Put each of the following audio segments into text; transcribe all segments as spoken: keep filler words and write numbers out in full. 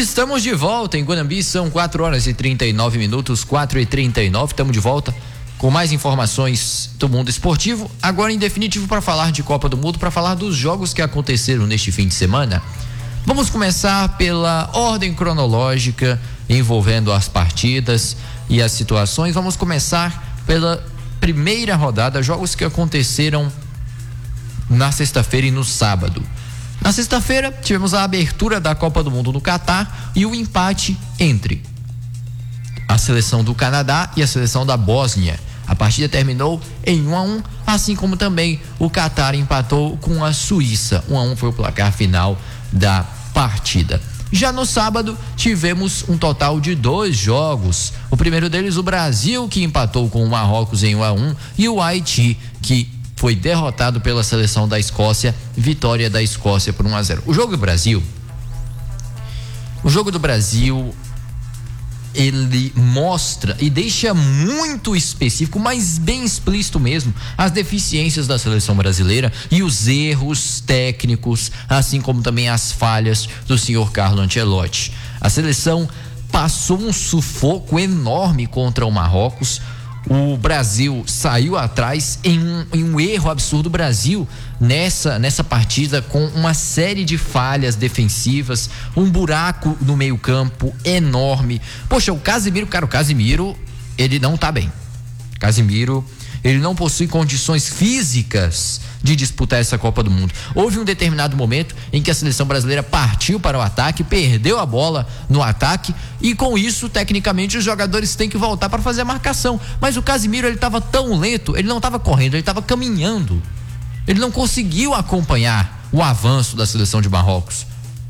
Estamos de volta em Guanambi, são quatro horas e trinta e nove minutos, quatro e trinta e nove. Estamos de volta com mais informações do mundo esportivo. Agora, em definitivo, para falar de Copa do Mundo, para falar dos jogos que aconteceram neste fim de semana. Vamos começar pela ordem cronológica envolvendo as partidas e as situações. Vamos começar pela primeira rodada, jogos que aconteceram na sexta-feira e no sábado. Na sexta-feira, tivemos a abertura da Copa do Mundo no Catar e o empate entre a seleção do Canadá e a seleção da Bósnia. A partida terminou em um a um, assim como também o Catar empatou com a Suíça. um a um foi o placar final da partida. Já no sábado, tivemos um total de dois jogos. O primeiro deles, o Brasil, que empatou com o Marrocos em um a um, e o Haiti, que foi derrotado pela seleção da Escócia, vitória da Escócia por um a zero. O jogo do Brasil, o jogo do Brasil, ele mostra e deixa muito específico, mas bem explícito mesmo, as deficiências da seleção brasileira e os erros técnicos, assim como também as falhas do senhor Carlo Ancelotti. A seleção passou um sufoco enorme contra o Marrocos. O Brasil saiu atrás em um, em um erro absurdo. O Brasil nessa, nessa partida com uma série de falhas defensivas, um buraco no meio campo enorme. Poxa, o Casemiro, cara, o Casemiro, ele não tá bem. Casemiro, ele não possui condições físicas de disputar essa Copa do Mundo. Houve um determinado momento em que a seleção brasileira partiu para o ataque, perdeu a bola no ataque e com isso, tecnicamente, os jogadores têm que voltar para fazer a marcação. Mas o Casemiro, ele estava tão lento, ele não estava correndo, ele estava caminhando. Ele não conseguiu acompanhar o avanço da seleção de Marrocos.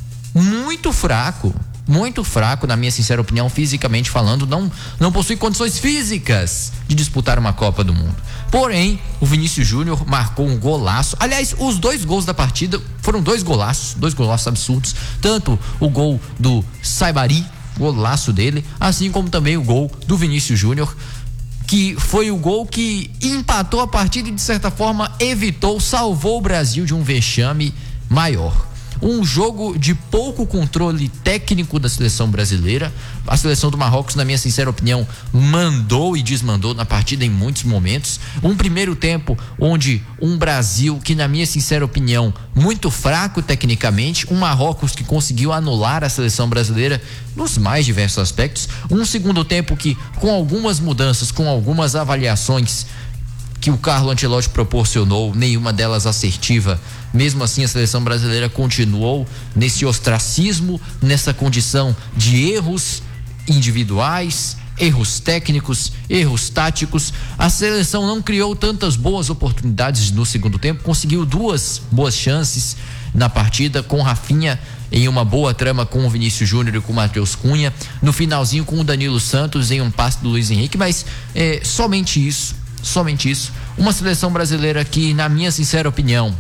Muito fraco. Muito fraco, na minha sincera opinião, fisicamente falando, não, não possui condições físicas de disputar uma Copa do Mundo. Porém, o Vinícius Júnior marcou um golaço. Aliás, os dois gols da partida foram dois golaços, dois golaços absurdos. Tanto o gol do Saibari, golaço dele, assim como também o gol do Vinícius Júnior, que foi o gol que empatou a partida e, de certa forma, evitou, salvou o Brasil de um vexame maior. Um jogo de pouco controle técnico da seleção brasileira. A seleção do Marrocos, na minha sincera opinião, mandou e desmandou na partida em muitos momentos. Um primeiro tempo onde um Brasil que, na minha sincera opinião, muito fraco tecnicamente, um Marrocos que conseguiu anular a seleção brasileira nos mais diversos aspectos. Um segundo tempo que, com algumas mudanças, com algumas avaliações que o Carlo Ancelotti proporcionou, nenhuma delas assertiva. Mesmo assim, a seleção brasileira continuou nesse ostracismo, nessa condição de erros individuais, erros técnicos, erros táticos. A seleção não criou tantas boas oportunidades no segundo tempo, conseguiu duas boas chances na partida, com Rafinha em uma boa trama com o Vinícius Júnior e com o Matheus Cunha, no finalzinho com o Danilo Santos em um passe do Luiz Henrique, mas é, somente isso. Somente isso. Uma seleção brasileira que, na minha sincera opinião,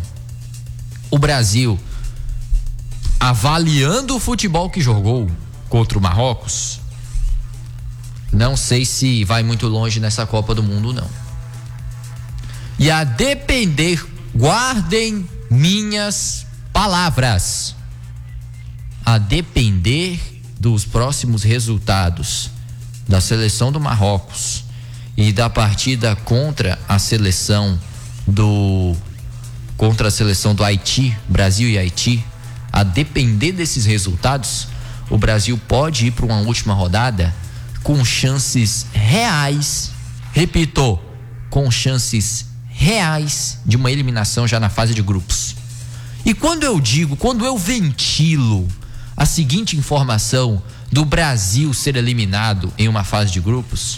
o Brasil, avaliando o futebol que jogou contra o Marrocos, não sei se vai muito longe nessa Copa do Mundo, não. E a depender, guardem minhas palavras, a depender dos próximos resultados da seleção do Marrocos e da partida contra a seleção do contra a seleção do Haiti, Brasil e Haiti, a depender desses resultados, o Brasil pode ir para uma última rodada com chances reais, repito, com chances reais de uma eliminação já na fase de grupos. E quando eu digo, quando eu ventilo a seguinte informação do Brasil ser eliminado em uma fase de grupos,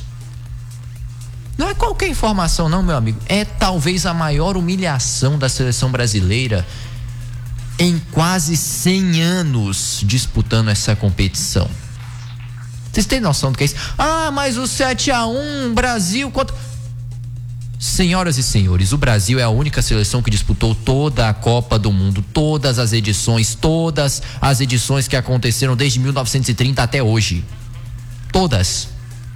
não é qualquer informação não, meu amigo, é talvez a maior humilhação da seleção brasileira em quase cem anos disputando essa competição. Vocês têm noção do que é isso? Ah, mas o sete a um Brasil contra... Senhoras e senhores, o Brasil é a única seleção que disputou toda a Copa do Mundo, todas as edições, todas as edições que aconteceram desde mil novecentos e trinta até hoje. Todas.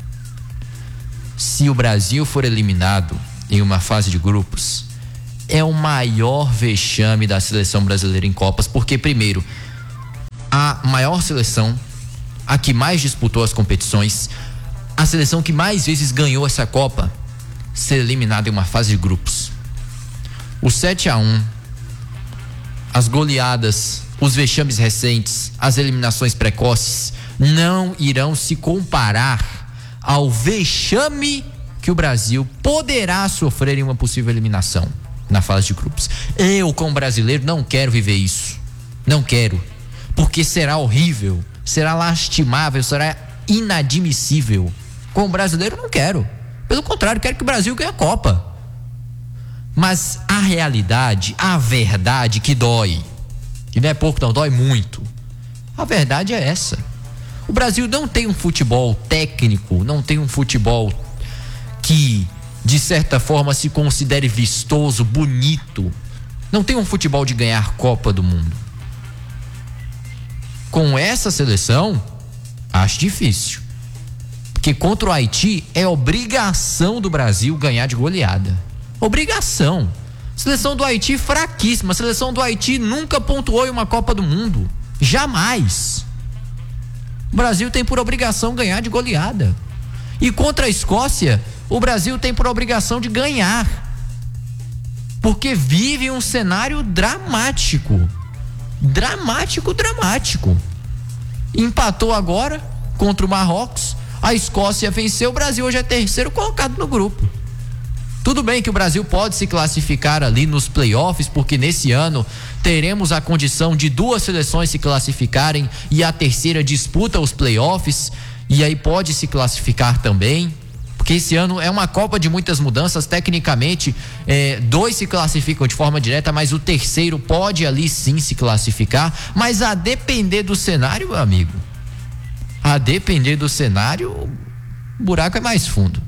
Se o Brasil for eliminado em uma fase de grupos, é o maior vexame da seleção brasileira em Copas, porque, primeiro, a maior seleção a que mais disputou as competições, a seleção que mais vezes ganhou essa Copa, ser eliminada em uma fase de grupos. O sete a um, as goleadas, os vexames recentes, as eliminações precoces não irão se comparar ao vexame que o Brasil poderá sofrer em uma possível eliminação na fase de grupos. Eu, como brasileiro, não quero viver isso. Não quero. Porque será horrível, será lastimável, será inadmissível. Como brasileiro, não quero. Pelo contrário, quero que o Brasil ganhe a Copa. Mas a realidade, a verdade que dói, que não é pouco, não, dói muito. A verdade é essa. O Brasil não tem um futebol técnico, não tem um futebol que, de certa forma, se considere vistoso, bonito. Não tem um futebol de ganhar Copa do Mundo. Com essa seleção, acho difícil. Porque contra o Haiti é obrigação do Brasil ganhar de goleada. Obrigação. Seleção do Haiti fraquíssima. A seleção do Haiti nunca pontuou em uma Copa do Mundo. Jamais. O Brasil tem por obrigação ganhar de goleada. E contra a Escócia, o Brasil tem por obrigação de ganhar. Porque vive um cenário dramático. Dramático, dramático. Empatou agora contra o Marrocos. A Escócia venceu. O Brasil hoje é terceiro colocado no grupo. Tudo bem que o Brasil pode se classificar ali nos playoffs, porque nesse ano teremos a condição de duas seleções se classificarem e a terceira disputa os playoffs, e aí pode se classificar também, porque esse ano é uma Copa de muitas mudanças. Tecnicamente, é, dois se classificam de forma direta, mas o terceiro pode ali sim se classificar, mas a depender do cenário, meu amigo, a depender do cenário, o buraco é mais fundo.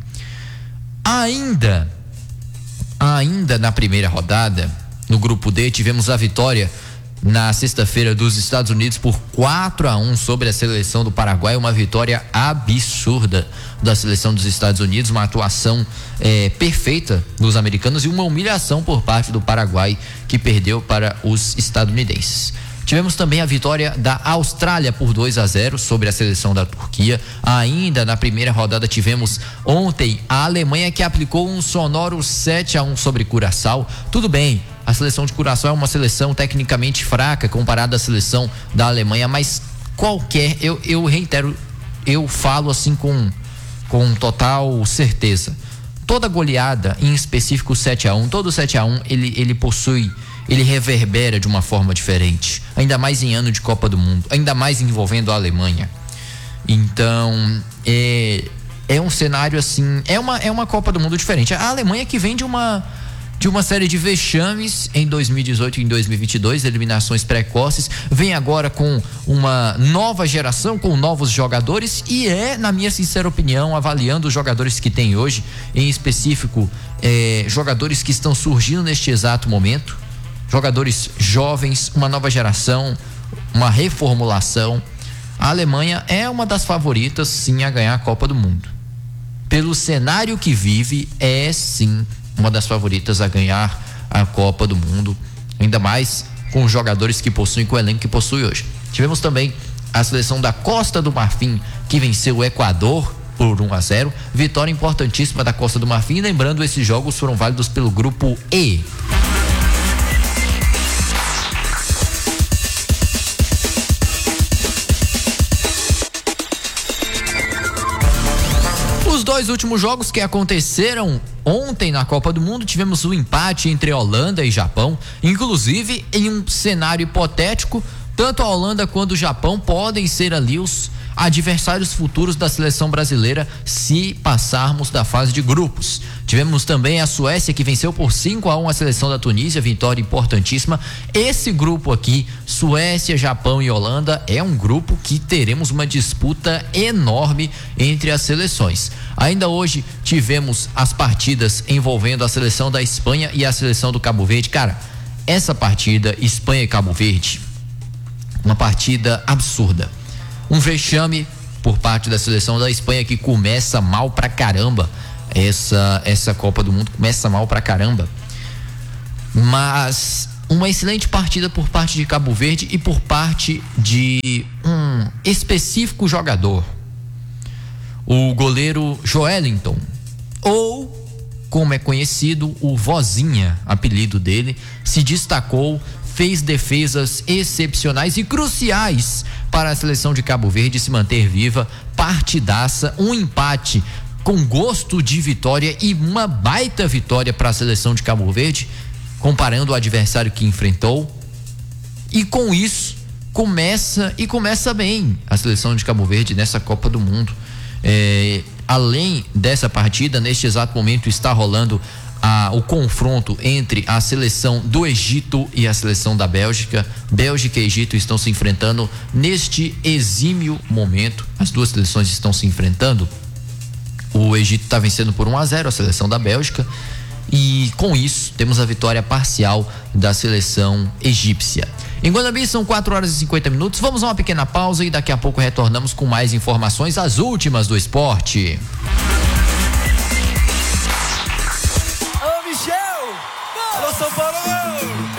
Ainda Ainda na primeira rodada, no grupo D, tivemos a vitória na sexta-feira dos Estados Unidos por quatro a um sobre a seleção do Paraguai, uma vitória absurda da seleção dos Estados Unidos, uma atuação eh, perfeita dos americanos e uma humilhação por parte do Paraguai, que perdeu para os estadunidenses. Tivemos também a vitória da Austrália por dois a zero sobre a seleção da Turquia. Ainda na primeira rodada tivemos ontem a Alemanha, que aplicou um sonoro sete a um sobre Curaçao. Tudo bem, a seleção de Curaçao é uma seleção tecnicamente fraca comparada à seleção da Alemanha, mas qualquer, eu, eu reitero, eu falo assim com, com total certeza. Toda goleada, em específico sete a um, todo sete a um ele, ele possui, ele reverbera de uma forma diferente, ainda mais em ano de Copa do Mundo, ainda mais envolvendo a Alemanha. Então é, é um cenário assim, é uma, é uma Copa do Mundo diferente. A Alemanha que vem de uma de uma série de vexames em dois mil e dezoito e em dois mil e vinte e dois, eliminações precoces, vem agora com uma nova geração, com novos jogadores, e é, na minha sincera opinião, avaliando os jogadores que tem hoje, em específico é, jogadores que estão surgindo neste exato momento, jogadores jovens, uma nova geração, uma reformulação. A Alemanha é uma das favoritas sim a ganhar a Copa do Mundo. Pelo cenário que vive, é sim uma das favoritas a ganhar a Copa do Mundo, ainda mais com os jogadores que possuem, com o elenco que possui hoje. Tivemos também a seleção da Costa do Marfim, que venceu o Equador por um a zero, vitória importantíssima da Costa do Marfim. Lembrando, esses jogos foram válidos pelo grupo E. Os dois últimos jogos que aconteceram ontem na Copa do Mundo, tivemos um empate entre Holanda e Japão, inclusive em um cenário hipotético, tanto a Holanda quanto o Japão podem ser ali os adversários futuros da seleção brasileira se passarmos da fase de grupos. Tivemos também a Suécia, que venceu por cinco a um a seleção da Tunísia, vitória importantíssima. Esse grupo aqui, Suécia, Japão e Holanda, é um grupo que teremos uma disputa enorme entre as seleções. Ainda hoje tivemos as partidas envolvendo a seleção da Espanha e a seleção do Cabo Verde. Cara, essa partida, Espanha e Cabo Verde, uma partida absurda. Um vexame por parte da seleção da Espanha, que começa mal pra caramba. Essa, essa Copa do Mundo começa mal pra caramba. Mas uma excelente partida por parte de Cabo Verde e por parte de um um específico jogador, o goleiro Joelinton, ou como é conhecido, o Vozinha, apelido dele, se destacou, fez defesas excepcionais e cruciais para a seleção de Cabo Verde se manter viva, partidaça, um empate com gosto de vitória e uma baita vitória para a seleção de Cabo Verde, comparando o adversário que enfrentou. E com isso começa e começa bem a seleção de Cabo Verde nessa Copa do Mundo. É, além dessa partida, neste exato momento está rolando a, o confronto entre a seleção do Egito e a seleção da Bélgica. Bélgica e Egito estão se enfrentando neste exímio momento. As duas seleções estão se enfrentando. O Egito está vencendo por um a zero a seleção da Bélgica, e com isso temos a vitória parcial da seleção egípcia. Em Guanambi são quatro horas e cinquenta minutos. Vamos a uma pequena pausa e daqui a pouco retornamos com mais informações, as últimas do esporte. Alô, Michel! Alô, São Paulo!